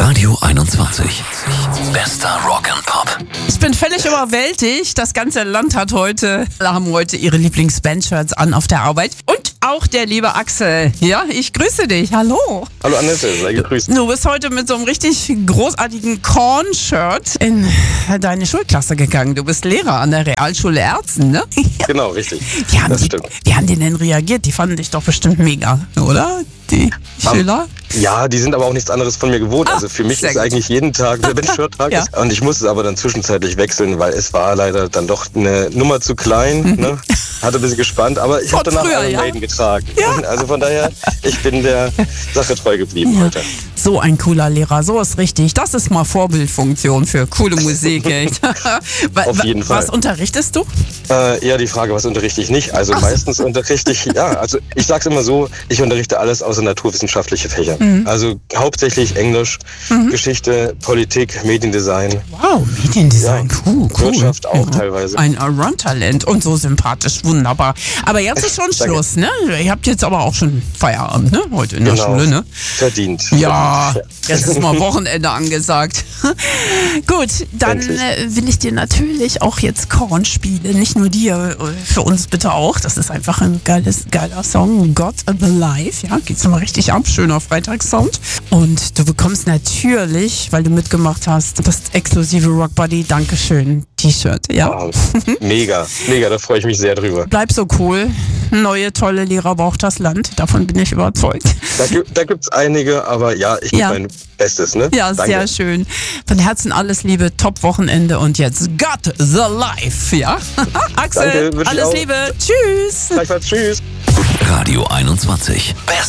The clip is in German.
Radio 21. Bester Rock'n'Pop. Ich bin völlig überwältigt. Das ganze Land haben heute ihre Lieblings-Bandshirts an auf der Arbeit. Und auch der liebe Axel. Ja, ich grüße dich. Hallo. Hallo Annette, sei gegrüßt. Du bist heute mit so einem richtig großartigen Korn-Shirt in deine Schulklasse gegangen. Du bist Lehrer an der Realschule Erzen, ne? Genau, richtig. Stimmt. Wie haben die denn reagiert? Die fanden dich doch bestimmt mega, oder? Die Schüler? Ja, die sind aber auch nichts anderes von mir gewohnt. Also für mich ist eigentlich jeden Tag der Bench-Shirt-Tag. Ja. Und ich musste es aber dann zwischenzeitlich wechseln, weil es war leider dann doch eine Nummer zu klein. Ne? Hatte ein bisschen gespannt, aber ich habe danach Iron Maiden getragen. Ja. Also von daher, ich bin der Sache treu geblieben heute. So ein cooler Lehrer, so ist richtig. Das ist mal Vorbildfunktion für coole Musik. Auf jeden Fall. Was unterrichtest du? Eher die Frage, was unterrichte ich nicht? Also meistens unterrichte ich, also ich sag's immer so, ich unterrichte alles außer naturwissenschaftliche Fächer. Also hauptsächlich Englisch, Geschichte, Politik, Mediendesign. Wow, Mediendesign, cool. Wirtschaft auch teilweise. Ein Allround-Talent und so sympathisch, wunderbar. Aber jetzt ist schon Schluss, ne? Ihr habt jetzt aber auch schon Feierabend, ne? Heute in der Schule, ne? Verdient. Ja, jetzt ist mal Wochenende angesagt. Gut, dann will ich dir natürlich auch jetzt Korn spielen. Nicht nur dir, für uns bitte auch. Das ist einfach ein geiler Song. God Alive, ja, geht's nochmal richtig ab. Schöner Freitagssound. Und du bekommst natürlich, weil du mitgemacht hast, das exklusive Rock Buddy Dankeschön T-Shirt, ja? Wow. Mega, da freue ich mich sehr drüber. Bleib so cool. Neue, tolle Lehrer braucht das Land. Davon bin ich überzeugt. Da gibt's einige, aber ja, ich gebe mein Bestes, ne? Ja, danke. Sehr schön. Von Herzen alles Liebe, Top-Wochenende und jetzt God the Life, ja? Axel, danke, alles Liebe. Tschüss. Gleichfalls, tschüss. Radio 21. Best